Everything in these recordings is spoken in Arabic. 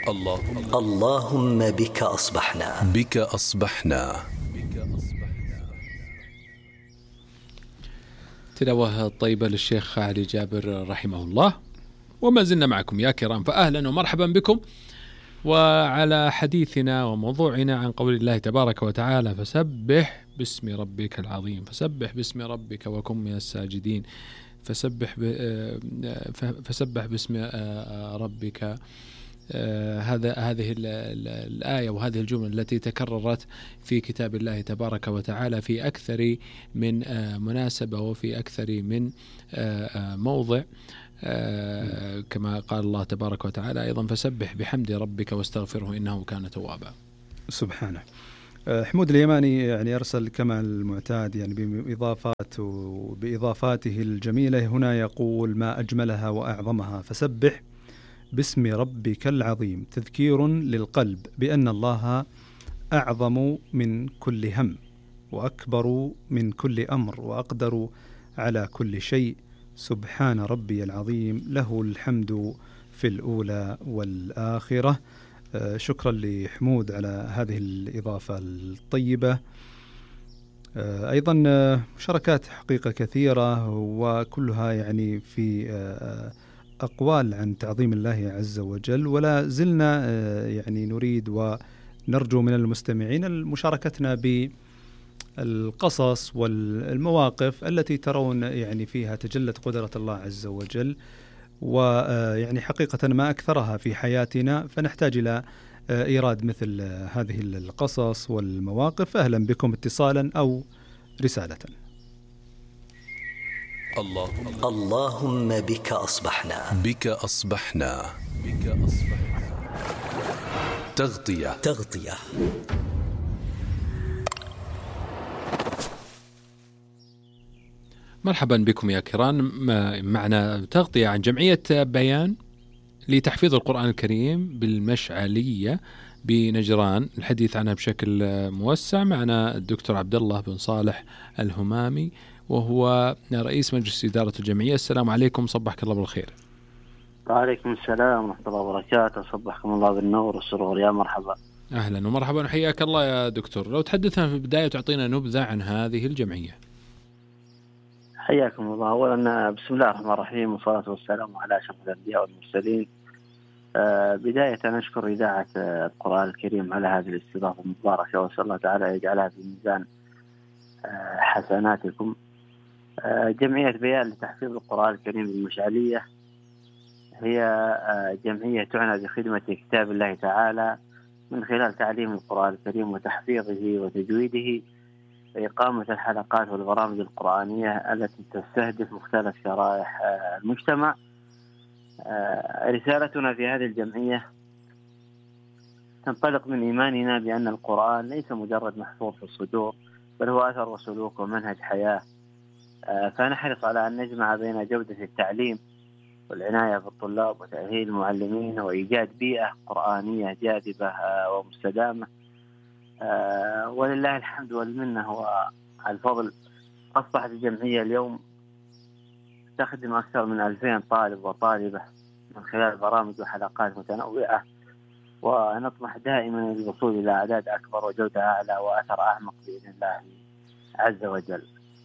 اللهم بك أصبحنا. تلاوة طيبة للشيخ علي جابر رحمه الله. وما زلنا معكم يا كرام، فأهلا ومرحبا بكم وعلى حديثنا وموضوعنا عن قول الله تبارك وتعالى: فسبح باسم ربك العظيم، فسبح باسم ربك وكن من الساجدين، فسبح باسم ربك. هذه الآية وهذه الجملة التي تكررت في كتاب الله تبارك وتعالى في أكثر من مناسبة وفي أكثر من موضع، كما قال الله تبارك وتعالى أيضا: فسبح بحمد ربك واستغفره إنه كان توابا. سبحانه. حمود اليماني يعني أرسل كما المعتاد يعني بإضافاته الجميلة. هنا يقول: ما أجملها وأعظمها، فسبح باسم ربك العظيم، تذكير للقلب بأن الله أعظم من كل هم، وأكبر من كل أمر، وأقدر على كل شيء. سبحان ربي العظيم، له الحمد في الأولى والآخرة. شكرا لحمود على هذه الإضافة الطيبة. أيضا مشاركات حقيقة كثيرة، وكلها يعني في أقوال عن تعظيم الله عز وجل. ولا زلنا يعني نريد ونرجو من المستمعين مشاركتنا بالقصص والمواقف التي ترون يعني فيها تجلت قدرة الله عز وجل، ويعني حقيقة ما أكثرها في حياتنا، فنحتاج إلى إيراد مثل هذه القصص والمواقف. أهلا بكم اتصالا أو رسالة. اللهم بك أصبحنا. تغطية. مرحبا بكم يا كرام. معنا تغطية عن جمعية بيان لتحفيظ القرآن الكريم بالمشعلية بنجران. الحديث عنها بشكل موسع. معنا الدكتور عبد الله بن صالح الهمامي، وهو رئيس مجلس إدارة الجمعية. السلام عليكم، صبحك الله بالخير. وعليكم السلام ورحمة الله وبركاته، صبحكم الله بالنور والسرور. يا مرحبا. أهلا ومرحبا وحياك الله يا دكتور. لو تحدثنا في البداية تعطينا نبذة عن هذه الجمعية. حياكم الله. أولا بسم الله الرحمن الرحيم، والصلاة والسلام على أشرف الأنبياء والمرسلين. بداية نشكر إذاعة القرآن الكريم على هذه الاستضافة المباركة، وأسأل الله تعالى يجعلها في ميزان حسناتكم. جمعية بيان لتحفيظ القرآن الكريم بالمشعلية هي جمعية تعنى بخدمة كتاب الله تعالى من خلال تعليم القرآن الكريم وتحفيظه وتجويده، إقامة الحلقات والبرامج القرآنية التي تستهدف مختلف شرائح المجتمع. رسالتنا في هذه الجمعية تنطلق من إيماننا بأن القرآن ليس مجرد محفوظ في الصدور، بل هو أثر وسلوك ومنهج حياة. فنحرص على أن نجمع بين جودة التعليم والعناية بالطلاب وتأهيل المعلمين وإيجاد بيئة قرآنية جاذبة ومستدامة. ولله الحمد والمنة والفضل، أصبحت الجمعية اليوم تخدم أكثر من 2000 طالب وطالبة من خلال برامج وحلقات متنوعة، ونطمح دائما للوصول إلى أعداد أكبر وجودة أعلى وأثر أعمق بإذن الله عز وجل.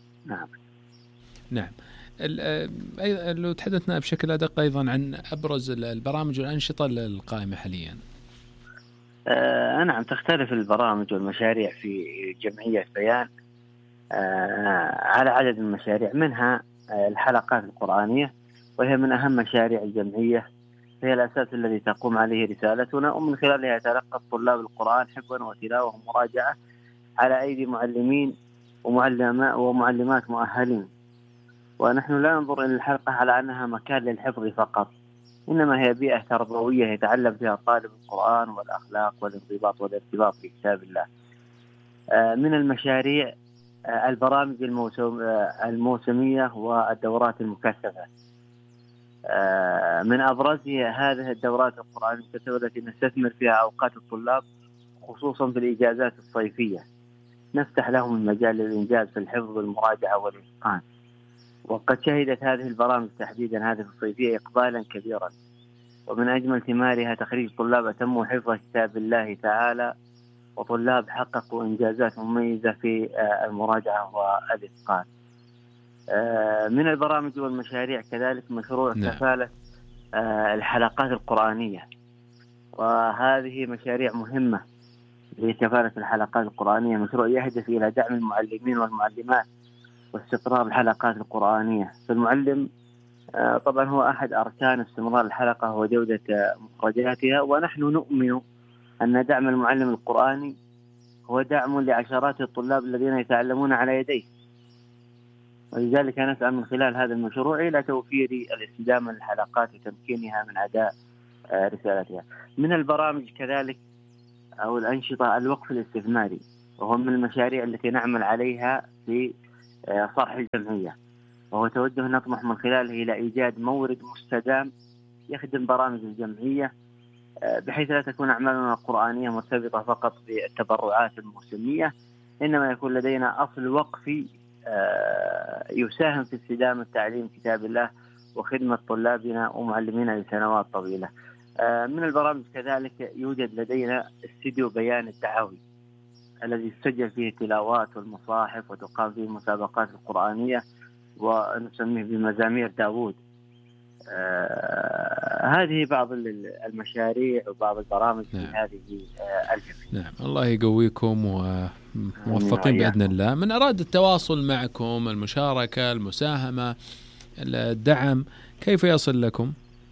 نعم. لو تحدثنا بشكل أدق أيضا عن أبرز البرامج والأنشطة القائمة حاليا. نعم، تختلف البرامج والمشاريع في جمعية بيان على عدد من المشاريع، منها الحلقات القرآنية، وهي من أهم مشاريع الجمعية، هي الأساس الذي تقوم عليه رسالتنا، ومن خلالها يتلقى طلاب القرآن حفظا وتلاوة ومراجعة على أيدي معلمين ومعلمات مؤهلين. ونحن لا ننظر إلى الحلقة على أنها مكان للحفظ فقط، إنما هي بيئة تربوية يتعلم فيها طالب القرآن والأخلاق والانضباط والارتباط بكتاب الله. من المشاريع البرامج الموسمية والدورات المكثفة. من أبرزها هذه الدورات القرآن المكثفة التي نستثمر فيها أوقات الطلاب، خصوصا في الإجازات الصيفية، نفتح لهم المجال للإنجاز في الحفظ والمراجعة والإتقان. وقد شهدت هذه البرامج تحديدا هذه الصيفية إقبالا كبيرا ومن أجمل ثمارها تخريج طلاب أتموا حفظ كتاب الله تعالى، وطلاب حققوا إنجازات مميزة في المراجعة والإتقان. من البرامج والمشاريع كذلك مشروع كفالة الحلقات القرآنية، وهذه مشاريع مهمة لكفالة الحلقات القرآنية. مشروع يهدف إلى دعم المعلمين والمعلمات واستقرار الحلقات القرآنية. فالمعلم طبعا هو أحد أركان استمرار الحلقة وجودة مخرجاتها، ونحن نؤمن أن دعم المعلم القرآني هو دعم لعشرات الطلاب الذين يتعلمون على يديه، ولذلك نسعى من خلال هذا المشروع إلى توفير الاستدامة للحلقات وتمكينها من أداء رسالتها. من البرامج كذلك أو الأنشطة الوقف الاستثماري، وهو من المشاريع التي نعمل عليها في صرح الجمعية، وهو توجه نطمح من خلاله إلى إيجاد مورد مستدام يخدم برامج الجمعية، بحيث لا تكون أعمالنا القرآنية مرتبطة فقط بالتبرعات الموسمية، إنما يكون لدينا أصل وقفي يساهم في استدامة تعليم كتاب الله وخدمة طلابنا ومعلمينا لسنوات طويلة. من البرامج كذلك يوجد لدينا استديو بيان الدعاوي الذي يسجل فيه التلاوات والمصاحف وتقام فيه المسابقات القرآنية، ونسميه بمزامير داوود. هذه بعض المشاريع وبعض البرامج في هذه الجمعية. نعم، الله يقويكم وموفقين بإذن الله. من أراد التواصل معكم، المشاركة، المساهمة، الدعم، كيف يصل لكم؟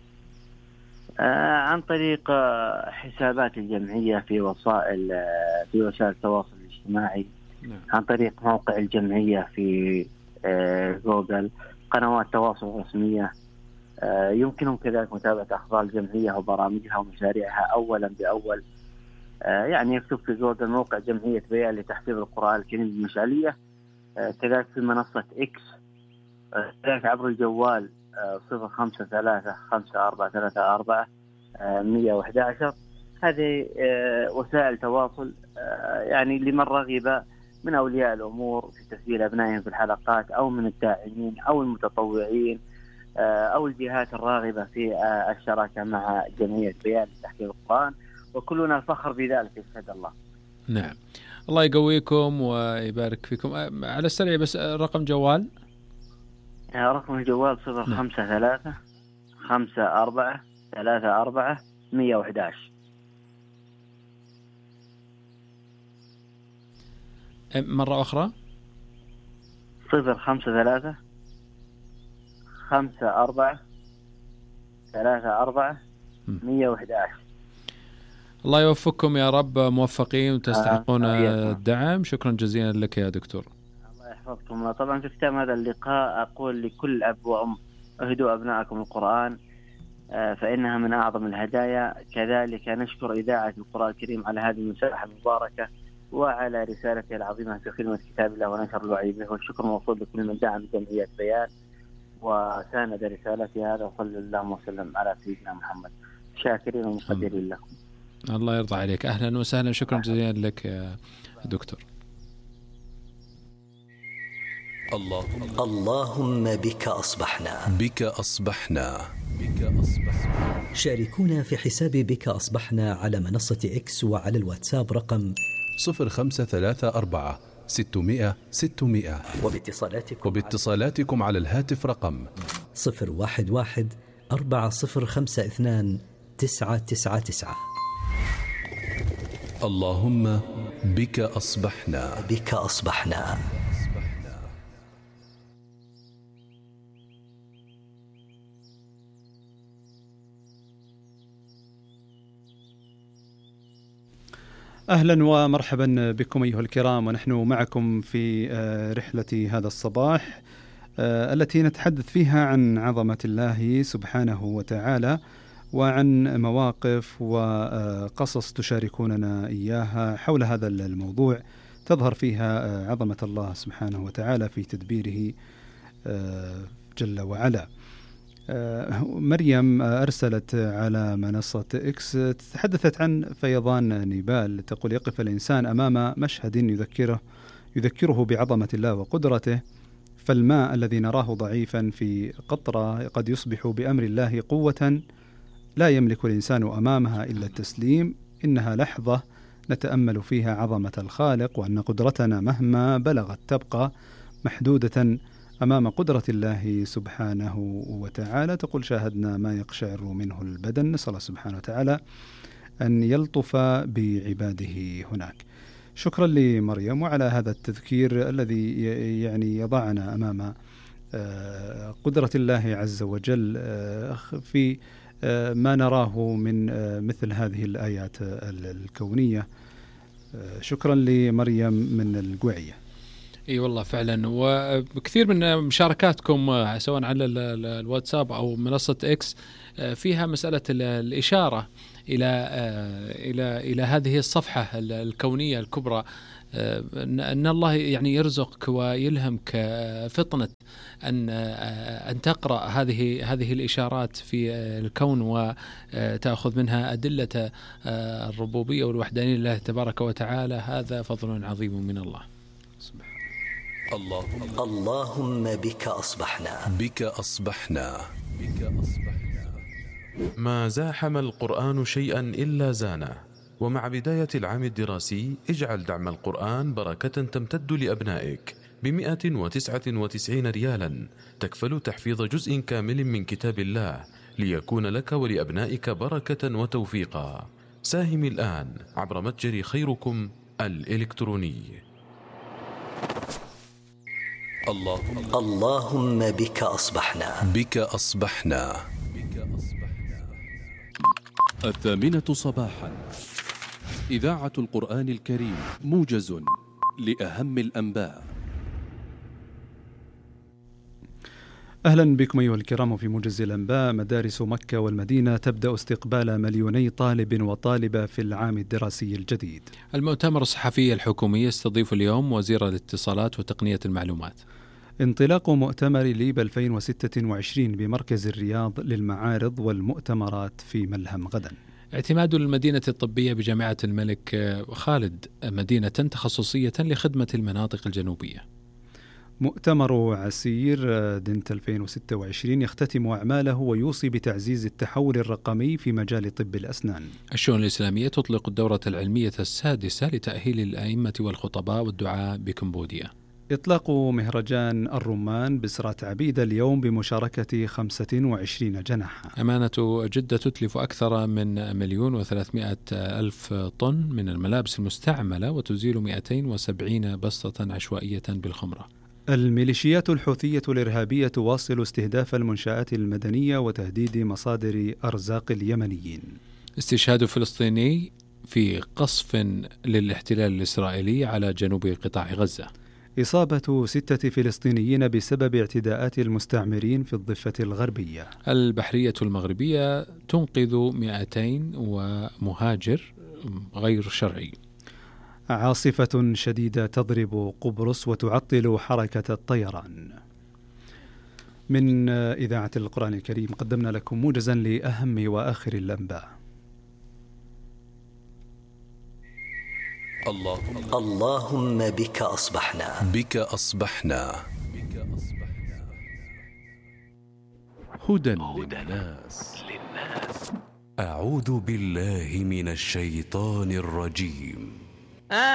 عن طريق حسابات الجمعية في وسائل التواصل الاجتماعي، عن طريق موقع الجمعية في جوجل، قنوات تواصل رسمية. يمكنهم كذلك متابعة أخبار الجمعية وبرامجها ومشاريعها أولا بأول. يعني يكتب في جوجل موقع جمعية بيان لتحفيظ القرآن الكريم بالمشعلية، كذلك في منصة إكس، كذلك عبر الجوال 0535434111. هذه وسائل تواصل يعني لمن رغب من أولياء الأمور في تسجيل أبنائهم في الحلقات، أو من الداعمين أو المتطوعين أو الجهات الراغبة في الشراكة مع جمعية بيان لتحفيظ القرآن، وكلنا فخر بذلك إن شاء الله. نعم، الله يقويكم ويبارك فيكم. على السريع بس رقم جوال. رقم الجوال 0535434111. مرة أخرى 0535434111. الله يوفقكم يا رب، موفقين وتستحقون الدعم. شكرا جزيلا لك يا دكتور. الله يحفظكم. طبعا في ختام هذا اللقاء أقول لكل أب وأم: اهدوا أبنائكم القرآن فإنها من أعظم الهدايا. كذلك نشكر إذاعة القرآن الكريم على هذه المساحة المباركة وعلى رسالته العظيمة في خدمة كتاب الله ونشر الوعي به، والشكر موصول لكل من دعم جمعية بيان وساند رسالتي هذا، وصلى الله وسلم على سيدنا محمد. شاكرين ومقدرين لكم. الله يرضى عليك. أهلا وسهلا، شكرا جزيلا لك يا دكتور. اللهم بك أصبحنا. بك أصبحنا. شاركونا في حساب بك أصبحنا على منصة إكس وعلى الواتساب رقم 0534 وباتصالاتكم على الهاتف رقم 011-4052-999. اللهم بك أصبحنا. بك أصبحنا. أهلا ومرحبا بكم أيها الكرام، ونحن معكم في رحلة هذا الصباح التي نتحدث فيها عن عظمة الله سبحانه وتعالى، وعن مواقف وقصص تشاركوننا إياها حول هذا الموضوع تظهر فيها عظمة الله سبحانه وتعالى في تدبيره جل وعلا. مريم أرسلت على منصة إكس تحدثت عن فيضان نيبال، تقول: يقف الإنسان أمام مشهد يذكره بعظمة الله وقدرته، فالماء الذي نراه ضعيفا في قطرة قد يصبح بأمر الله قوة لا يملك الإنسان أمامها إلا التسليم. إنها لحظة نتأمل فيها عظمة الخالق، وأن قدرتنا مهما بلغت تبقى محدودة أمام قدرة الله سبحانه وتعالى. تقول: شاهدنا ما يقشعر منه البدن. نسأل الله سبحانه وتعالى أن يلطف بعباده هناك. شكرا لمريم وعلى هذا التذكير الذي يعني يضعنا أمام قدرة الله عز وجل في ما نراه من مثل هذه الآيات الكونية. شكرا لمريم من القوعية. اي والله فعلا، وكثير من مشاركاتكم سواء على الواتساب او منصة اكس فيها مسألة الإشارة الى هذه الصفحة الكونية الكبرى، أن الله يعني يرزقك ويلهمك فطنة أن تقرأ هذه الإشارات في الكون وتأخذ منها أدلة الربوبية والوحدانية لله تبارك وتعالى. هذا فضل عظيم من الله. اللهم بك أصبحنا. بك أصبحنا. ما زاحم القرآن شيئا إلا زانه. ومع بداية العام الدراسي اجعل دعم القرآن بركة تمتد لأبنائك ب199 ريالا تكفل تحفيظ جزء كامل من كتاب الله ليكون لك ولأبنائك بركة وتوفيقا. ساهم الآن عبر متجر خيركم الإلكتروني. اللهم بك أصبحنا. بك أصبحنا. 8:00 صباحا، إذاعة القرآن الكريم، موجز لأهم الأنباء. أهلا بكم أيها الكرام في موجز الأنباء. مدارس مكة والمدينة تبدأ استقبال 2,000,000 طالب وطالبة في العام الدراسي الجديد. المؤتمر الصحفي الحكومي يستضيف اليوم وزير الاتصالات وتقنية المعلومات. انطلاق مؤتمر ليب 2026 بمركز الرياض للمعارض والمؤتمرات في ملهم غدا. اعتماد المدينة الطبية بجامعة الملك خالد مدينة تخصصية لخدمة المناطق الجنوبية. مؤتمر عسير دنت 2026 يختتم أعماله ويوصي بتعزيز التحول الرقمي في مجال طب الأسنان. الشؤون الإسلامية تطلق الدورة العلمية السادسة لتأهيل الأئمة والخطباء والدعاء بكمبوديا. إطلاق مهرجان الرمان بسرات عبيدة اليوم بمشاركة 25 جناحا. أمانة جدة تتلف أكثر من 1,300,000 طن من الملابس المستعملة وتزيل 270 بسطة عشوائية بالخمرة. الميليشيات الحوثية الإرهابية تواصل استهداف المنشآت المدنية وتهديد مصادر أرزاق اليمنيين. استشهاد فلسطيني في قصف للاحتلال الإسرائيلي على جنوب قطاع غزة. إصابة 6 فلسطينيين بسبب اعتداءات المستعمرين في الضفة الغربية. البحرية المغربية تنقذ 200 ومهاجر غير شرعي. عاصفة شديدة تضرب قبرص وتعطل حركة الطيران. من إذاعة القرآن الكريم قدمنا لكم موجزا لأهم وآخر الأنباء. اللهم بك أصبحنا. بك أصبحنا. هدى للناس. أعوذ بالله من الشيطان الرجيم.